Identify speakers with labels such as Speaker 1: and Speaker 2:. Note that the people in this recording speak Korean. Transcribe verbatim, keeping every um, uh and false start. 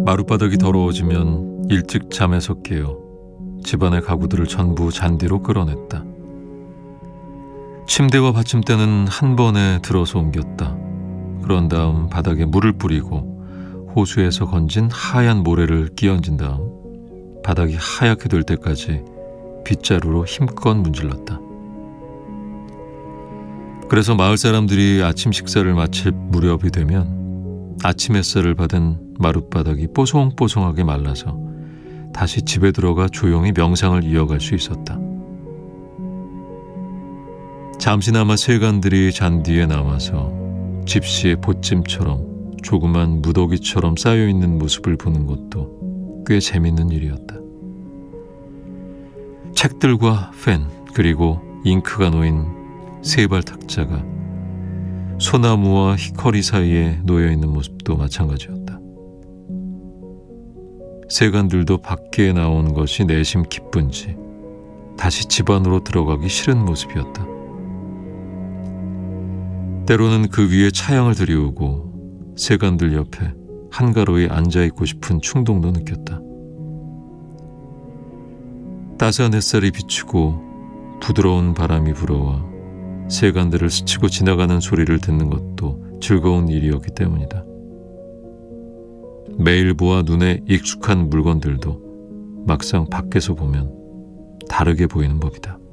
Speaker 1: 마룻바닥이 더러워지면 일찍 잠에서 깨어 집안의 가구들을 전부 잔디로 끌어냈다. 침대와 받침대는 한 번에 들어서 옮겼다. 그런 다음 바닥에 물을 뿌리고 호수에서 건진 하얀 모래를 끼얹은 다음 바닥이 하얗게 될 때까지 빗자루로 힘껏 문질렀다. 그래서 마을 사람들이 아침 식사를 마칠 무렵이 되면 아침 햇살을 받은 마룻바닥이 뽀송뽀송하게 말라서 다시 집에 들어가 조용히 명상을 이어갈 수 있었다. 잠시나마 세간들이 잔디에 남아서 집시의 보찜처럼 조그만 무더기처럼 쌓여있는 모습을 보는 것도 꽤 재밌는 일이었다. 책들과 펜 그리고 잉크가 놓인 세발 탁자가 소나무와 히커리 사이에 놓여있는 모습도 마찬가지였다. 세간들도 밖에 나온 것이 내심 기쁜지 다시 집 안으로 들어가기 싫은 모습이었다. 때로는 그 위에 차양을 들이우고 세간들 옆에 한가로이 앉아있고 싶은 충동도 느꼈다. 따스한 햇살이 비추고 부드러운 바람이 불어와 세간들을 스치고 지나가는 소리를 듣는 것도 즐거운 일이었기 때문이다. 매일 보아 눈에 익숙한 물건들도 막상 밖에서 보면 다르게 보이는 법이다.